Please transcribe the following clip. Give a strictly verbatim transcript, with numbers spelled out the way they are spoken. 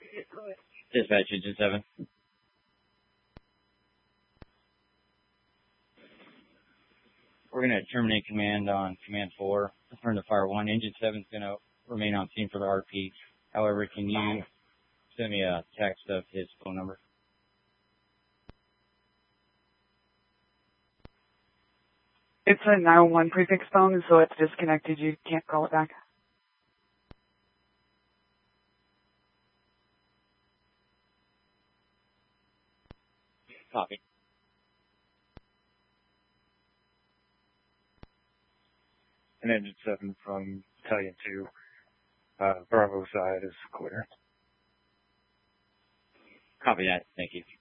Dispatch Engine seven. We're going to terminate command on command four. Return to fire one. Engine seven is going to remain on scene for the R P. However, can you send me a text of his phone number? It's a nine one one prefix phone, so it's disconnected. You can't call it back. Copy. And Engine seven from Battalion two, uh, Bravo side is clear. Copy that. Thank you.